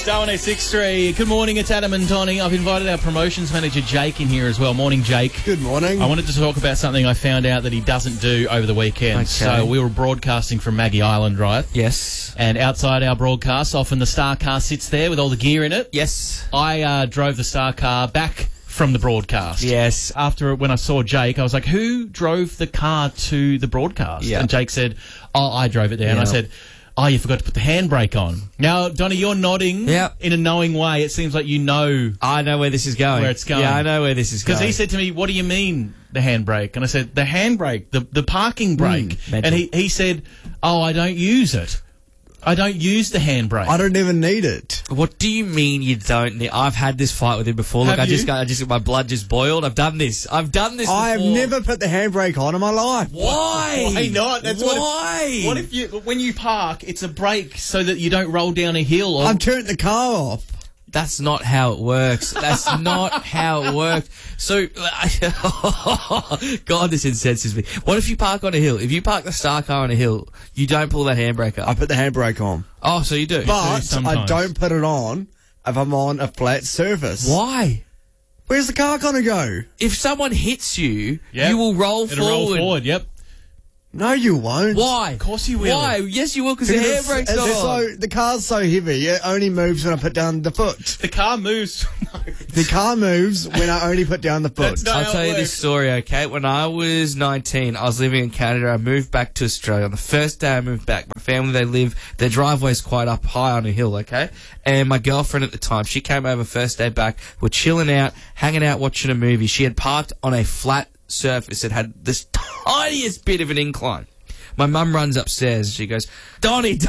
Star 1063. Good morning, it's Adam and Donny. I've invited our promotions manager, Jake, in here as well. Morning, Jake. Good morning. I wanted to talk about something I found out that he doesn't do over the weekend. Okay. So we were broadcasting from Maggie Island, right? Yes. And outside our broadcast, often the Star car sits there with all the gear in it. Yes. I drove the Star car back from the broadcast. Yes. After, when I saw Jake, I was like, who drove the car to the broadcast? Yeah. And Jake said, oh, I drove it there. And I said, oh, you forgot to put the handbrake on. Now, Donny, you're nodding in a knowing way. It seems like you know. I know where this is going. Where it's going. Yeah, I know where this is going. Because he said to me, what do you mean, the handbrake? And I said, the handbrake, the parking brake. And he said, oh, I don't use it. I don't use the handbrake. I don't even need it. What do you mean you don't need? I've had this fight with him before. Look, Have you? my blood just boiled. I've done this before. I have never put the handbrake on in my life. Why? Why not? That's Why? What if you, when you park, it's a brake so that you don't roll down a hill? Or I've turned the car off. That's not how it works. That's not how it works. So, God, this incenses me. What if you park on a hill? If you park the Star car on a hill, you don't pull that handbrake up. I put the handbrake on. Oh, so you do? But I sometimes. don't put it on if I'm on a flat surface. Why? Where's the car going to go? If someone hits you, Yep. you will roll It'll forward. roll forward, yep. No, you won't. Why? Of course you will. Why? Yes, you will, because the handbrake's It's on. so, the car's so heavy, it only moves when I put down the foot. The car moves. The car moves when I only put down the foot. That's not I'll how tell it you this works. story, okay? When I was 19, I was living in Canada. I moved back to Australia. On the first day I moved back, my family, their driveway's quite up high on a hill, okay? And my girlfriend at the time, she came over first day back. We're chilling out, hanging out, watching a movie. She had parked on a flat surface that had this tiniest bit of an incline. My mum runs upstairs and she goes, Donny,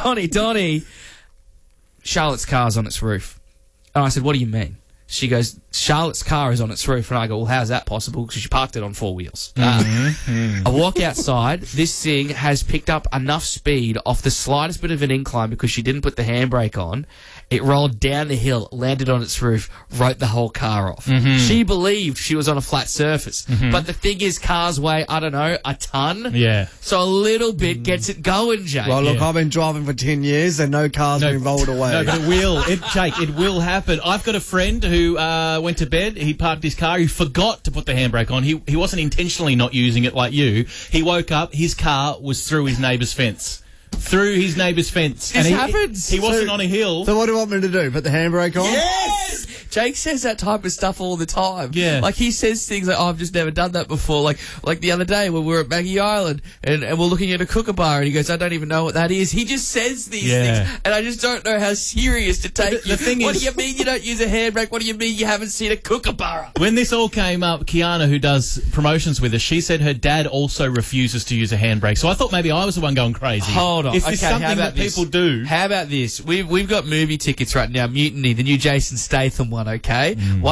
Charlotte's car's on its roof. And I said, what do you mean? She goes, Charlotte's car is on its roof. And I go, well, how's that possible? Because she parked it on 4 wheels. I walk outside. This thing has picked up enough speed off the slightest bit of an incline because she didn't put the handbrake on. It rolled down the hill, landed on its roof, wrote the whole car off. She believed she was on a flat surface. But the thing is, cars weigh, I don't know, a ton. Yeah. So a little bit gets it going, Jake. Well, look, Yeah. I've been driving for 10 years and no car's been rolled away. No, but it will. Jake, it will happen. I've got a friend who went to bed. He parked his car. He forgot to put the handbrake on. He wasn't intentionally not using it like you. He woke up. His car was through his neighbour's fence. Through his neighbour's fence. This And happens. He wasn't on a hill. So what do you want me to do? Put the handbrake on? Yes! Jake says that type of stuff all the time. Yeah. Like, he says things like, oh, I've just never done that before. Like the other day when we were at Maggie Island and we're looking at a kookaburra and he goes, I don't even know what that is. He just says these things and I just don't know how serious to take The thing what is- do you mean you don't use a handbrake? What do you mean you haven't seen a kookaburra? When this all came up, Kiana, who does promotions with us, she said her dad also refuses to use a handbrake. So I thought maybe I was the one going crazy. Hold on. Is this Okay, how something about that this? people do? How about this? We've got movie tickets right now. Mutiny, the new Jason Statham one, okay?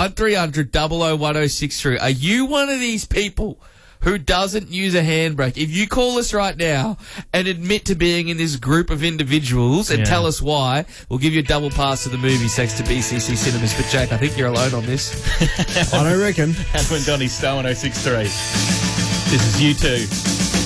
1300-001063. Are you one of these people who doesn't use a handbrake? If you call us right now and admit to being in this group of individuals and tell us why, we'll give you a double pass to the movies thanks to BCC Cinemas. But Jake, I think you're alone on this. I don't reckon. Adam and Donny, Star 1063. This is you too.